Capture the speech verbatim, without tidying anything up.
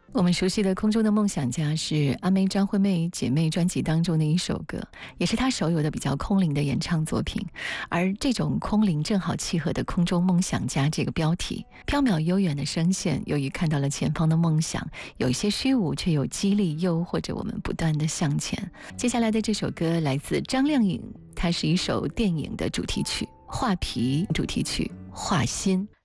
我们熟悉的空中的梦想家是阿妹张惠妹姐妹专辑当中的一首歌，也是她首有的比较空灵的演唱作品。而这种空灵正好契合的空中梦想家这个标题，缥缈悠远的声线，由于看到了前方的梦想，有一些虚无，却有激励诱惑着我们不断的向前。接下来的这首歌来自张靓颖，它是一首电影的主题曲，画皮主题曲，画心。